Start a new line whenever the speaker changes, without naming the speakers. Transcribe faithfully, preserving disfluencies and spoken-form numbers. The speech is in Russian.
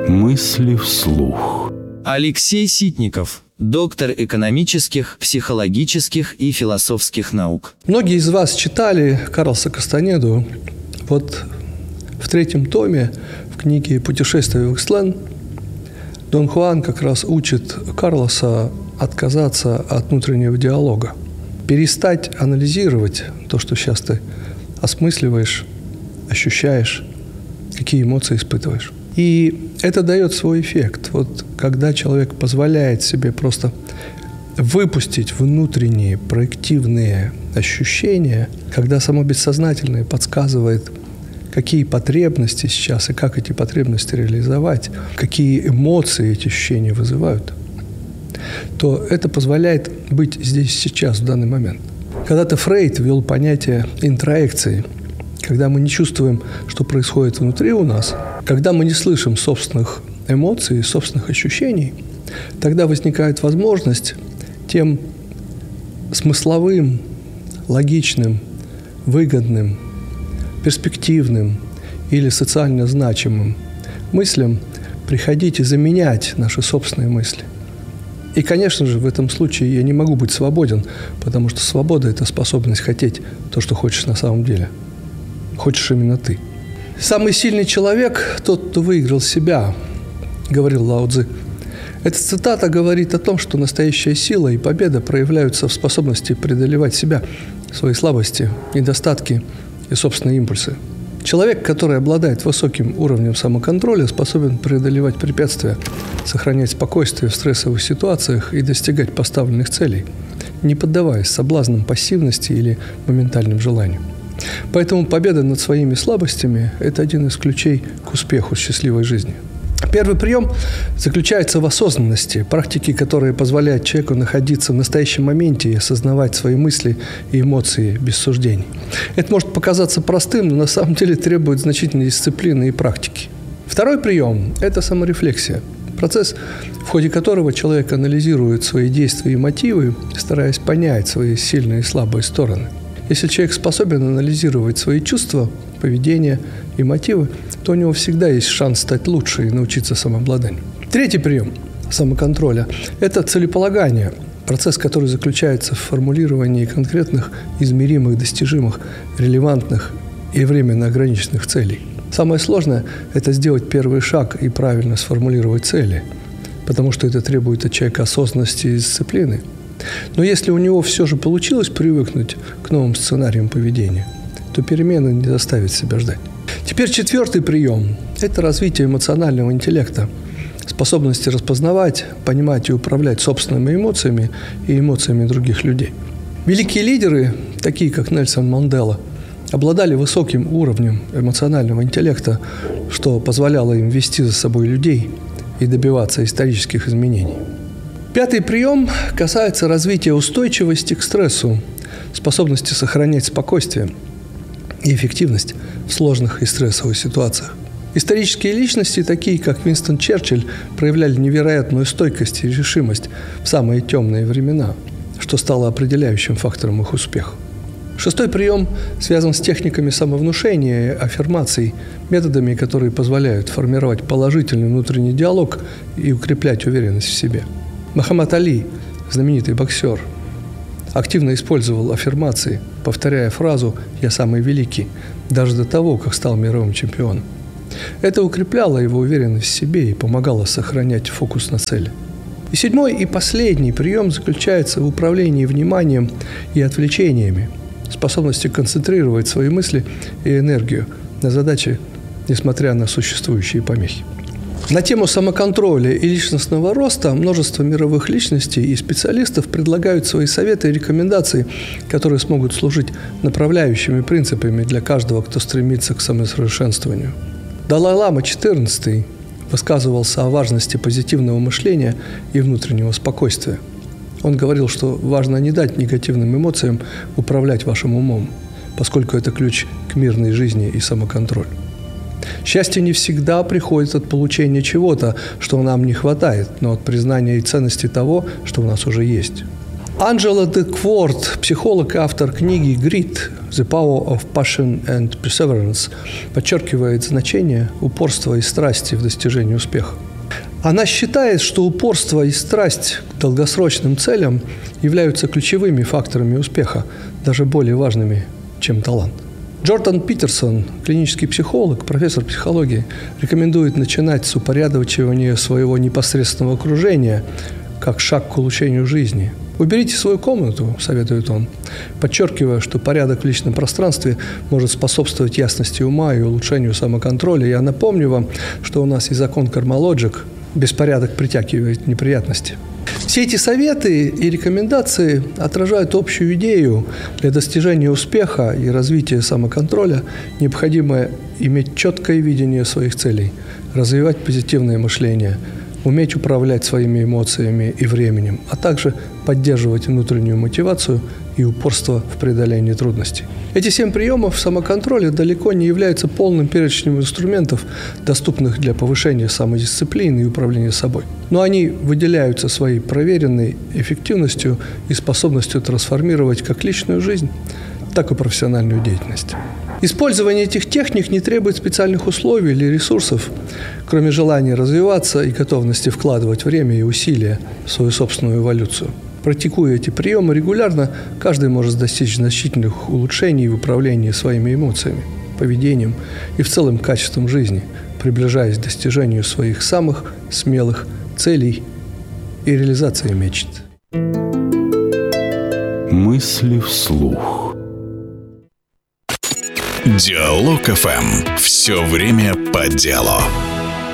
Мысли вслух.
Алексей Ситников, доктор экономических, психологических и философских наук.
Многие из вас читали Карлоса Кастанеду. Вот в третьем томе в книге «Путешествие в Икслен» Дон Хуан как раз учит Карлоса отказаться от внутреннего диалога, перестать анализировать то, что сейчас ты осмысливаешь, ощущаешь, какие эмоции испытываешь. И это дает свой эффект. Вот когда человек позволяет себе просто выпустить внутренние проективные ощущения, когда само бессознательное подсказывает, какие потребности сейчас и как эти потребности реализовать, какие эмоции эти ощущения вызывают, то это позволяет быть здесь сейчас, в данный момент. Когда-то Фрейд ввел понятие интроекции, когда мы не чувствуем, что происходит внутри у нас, когда мы не слышим собственных эмоций, собственных ощущений, тогда возникает возможность тем смысловым, логичным, выгодным, перспективным или социально значимым мыслям приходить и заменять наши собственные мысли. И, конечно же, в этом случае я не могу быть свободен, потому что свобода – это способность хотеть то, что хочешь на самом деле. Хочешь именно ты. «Самый сильный человек – тот, кто выиграл себя», – говорил Лао Цзы. Эта цитата говорит о том, что настоящая сила и победа проявляются в способности преодолевать себя, свои слабости, недостатки и собственные импульсы. Человек, который обладает высоким уровнем самоконтроля, способен преодолевать препятствия, сохранять спокойствие в стрессовых ситуациях и достигать поставленных целей, не поддаваясь соблазнам пассивности или моментальным желаниям. Поэтому победа над своими слабостями – это один из ключей к успеху счастливой жизни. Первый прием заключается в осознанности, практике, которая позволяет человеку находиться в настоящем моменте и осознавать свои мысли и эмоции без суждений. Это может показаться простым, но на самом деле требует значительной дисциплины и практики. Второй прием – это саморефлексия. Процесс, в ходе которого человек анализирует свои действия и мотивы, стараясь понять свои сильные и слабые стороны. Если человек способен анализировать свои чувства, поведение и мотивы, то у него всегда есть шанс стать лучше и научиться самообладанию. Третий прием самоконтроля – это целеполагание, процесс, который заключается в формулировании конкретных, измеримых, достижимых, релевантных и временно ограниченных целей. Самое сложное – это сделать первый шаг и правильно сформулировать цели, потому что это требует от человека осознанности и дисциплины. Но если у него все же получилось привыкнуть к новым сценариям поведения, то перемены не заставят себя ждать. Теперь четвертый прием – это развитие эмоционального интеллекта, способности распознавать, понимать и управлять собственными эмоциями и эмоциями других людей. Великие лидеры, такие как Нельсон Мандела, обладали высоким уровнем эмоционального интеллекта, что позволяло им вести за собой людей и добиваться исторических изменений. Пятый прием касается развития устойчивости к стрессу, способности сохранять спокойствие и эффективность в сложных и стрессовых ситуациях. Исторические личности, такие как Уинстон Черчилль, проявляли невероятную стойкость и решимость в самые темные времена, что стало определяющим фактором их успеха. Шестой прием связан с техниками самовнушения и аффирмаций, методами, которые позволяют формировать положительный внутренний диалог и укреплять уверенность в себе. Мухаммад Али, знаменитый боксер, активно использовал аффирмации, повторяя фразу «Я самый великий», даже до того, как стал мировым чемпионом. Это укрепляло его уверенность в себе и помогало сохранять фокус на цели. И седьмой и последний прием заключается в управлении вниманием и отвлечениями, способности концентрировать свои мысли и энергию на задачи, несмотря на существующие помехи. На тему самоконтроля и личностного роста множество мировых личностей и специалистов предлагают свои советы и рекомендации, которые смогут служить направляющими принципами для каждого, кто стремится к самосовершенствованию. Далай-лама четырнадцатый высказывался о важности позитивного мышления и внутреннего спокойствия. Он говорил, что важно не дать негативным эмоциям управлять вашим умом, поскольку это ключ к мирной жизни и самоконтролю. Счастье не всегда приходит от получения чего-то, что нам не хватает, но от признания и ценности того, что у нас уже есть. Анджела Декворт, психолог и автор книги «Grit. The Power of Passion and Perseverance», подчеркивает значение упорства и страсти в достижении успеха. Она считает, что упорство и страсть к долгосрочным целям являются ключевыми факторами успеха, даже более важными, чем талант. Джордан Питерсон, клинический психолог, профессор психологии, рекомендует начинать с упорядочивания своего непосредственного окружения как шаг к улучшению жизни. «Уберите свою комнату», – советует он, подчеркивая, что порядок в личном пространстве может способствовать ясности ума и улучшению самоконтроля. Я напомню вам, что у нас есть закон кармалоджик – беспорядок притягивает неприятности. Все эти советы и рекомендации отражают общую идею. Для достижения успеха и развития самоконтроля необходимо иметь четкое видение своих целей, развивать позитивное мышление, уметь управлять своими эмоциями и временем, а также поддерживать внутреннюю мотивацию и упорство в преодолении трудностей. Эти семь приемов самоконтроля далеко не являются полным перечнем инструментов, доступных для повышения самодисциплины и управления собой. Но они выделяются своей проверенной эффективностью и способностью трансформировать как личную жизнь, так и профессиональную деятельность. Использование этих техник не требует специальных условий или ресурсов, кроме желания развиваться и готовности вкладывать время и усилия в свою собственную эволюцию. Практикуя эти приемы регулярно, каждый может достичь значительных улучшений в управлении своими эмоциями, поведением и в целом качеством жизни, приближаясь к достижению своих самых смелых целей и реализации мечт.
Мысли вслух.
Диалог эф эм. Все время по делу.